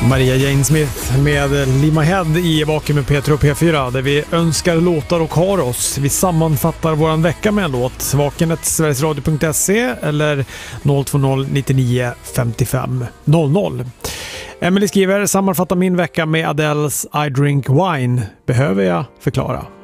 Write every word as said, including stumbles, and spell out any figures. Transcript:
Maria Jane Smith med Lima Head i Vakuum med P tre och P fyra där vi önskar låtar och har oss. Vi sammanfattar våran vecka med en låt. Vakenet sverigesradio punkt se eller noll två noll nittionio femtiofem noll noll. Emily skriver: sammanfatta min vecka med Adeles I Drink Wine. Behöver jag förklara?